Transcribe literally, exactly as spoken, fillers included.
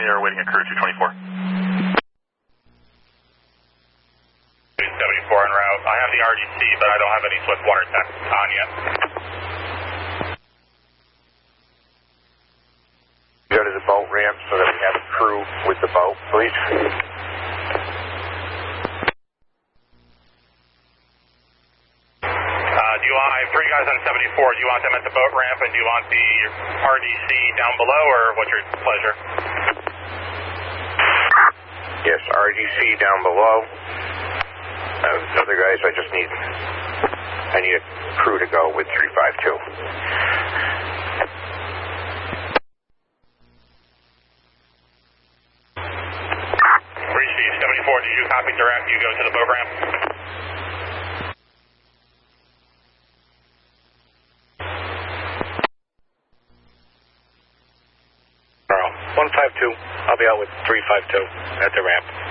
me they're waiting a crew two twenty-four. two seventy-four en route. I have the R D C, but I don't have any swift water tech on yet. Go to the boat ramp so that we have a crew with the boat, please. Uh, do you want, I have three guys on seventy-four. Do you want them at the boat ramp, and do you want the R D C down below, or what's your pleasure? Yes, R D C down below. Uh, the other guys, I just need, I need a crew to go with three five two. Receive seventy-four, did you copy direct? You go to the boat ramp? one five two, I'll be out with three five two at the ramp.